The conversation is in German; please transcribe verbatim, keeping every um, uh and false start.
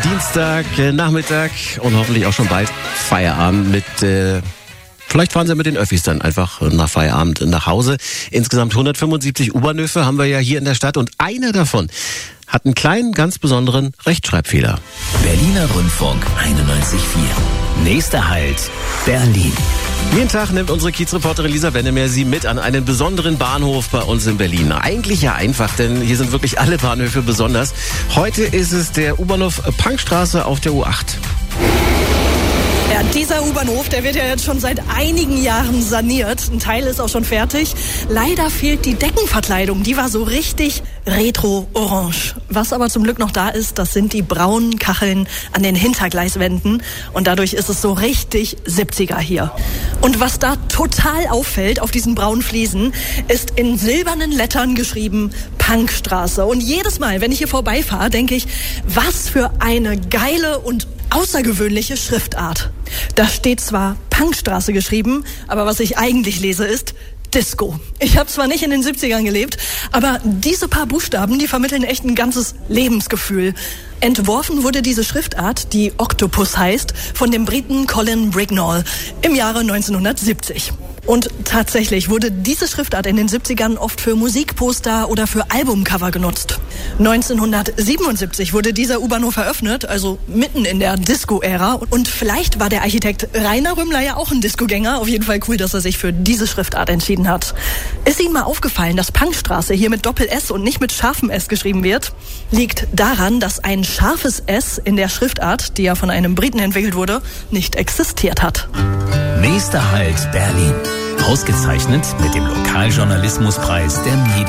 Dienstag, äh, Nachmittag und hoffentlich auch schon bald Feierabend mit... Äh Vielleicht fahren Sie mit den Öffis dann einfach nach Feierabend nach Hause. Insgesamt hundertfünfundsiebzig U-Bahnhöfe haben wir ja hier in der Stadt und einer davon hat einen kleinen, ganz besonderen Rechtschreibfehler. Berliner Rundfunk einundneunzig Komma vier. Nächster Halt, Berlin. Jeden Tag nimmt unsere Kiezreporterin Lisa Bennemer Sie mit an einen besonderen Bahnhof bei uns in Berlin. Eigentlich ja einfach, denn hier sind wirklich alle Bahnhöfe besonders. Heute ist es der U-Bahnhof Punkstraße auf der U acht. Ja, dieser U-Bahnhof, der wird ja jetzt schon seit einigen Jahren saniert. Ein Teil ist auch schon fertig. Leider fehlt die Deckenverkleidung. Die war so richtig retro-orange. Was aber zum Glück noch da ist, das sind die braunen Kacheln an den Hintergleiswänden. Und dadurch ist es so richtig siebziger hier. Und was da total auffällt auf diesen braunen Fliesen, ist in silbernen Lettern geschrieben Punkstraße. Und jedes Mal, wenn ich hier vorbeifahre, denke ich, was für eine geile und außergewöhnliche Schriftart. Da steht zwar Punkstraße geschrieben, aber was ich eigentlich lese ist Disco. Ich habe zwar nicht in den siebzigern gelebt, aber diese paar Buchstaben, die vermitteln echt ein ganzes Lebensgefühl. Entworfen wurde diese Schriftart, die Octopus heißt, von dem Briten Colin Brignall im Jahre neunzehnhundertsiebzig. Und tatsächlich wurde diese Schriftart in den siebzigern oft für Musikposter oder für Albumcover genutzt. neunzehnhundertsiebenundsiebzig wurde dieser U-Bahnhof eröffnet, also mitten in der Disco-Ära. Und vielleicht war der Architekt Rainer Rümmler ja auch ein Discogänger. Auf jeden Fall cool, dass er sich für diese Schriftart entschieden hat. Ist Ihnen mal aufgefallen, dass Punkstraße hier mit Doppel-S und nicht mit scharfem S geschrieben wird? Liegt daran, dass ein scharfes S in der Schriftart, die ja von einem Briten entwickelt wurde, nicht existiert hat. Nächster Halt, Berlin. Ausgezeichnet mit dem Lokaljournalismuspreis der Medien.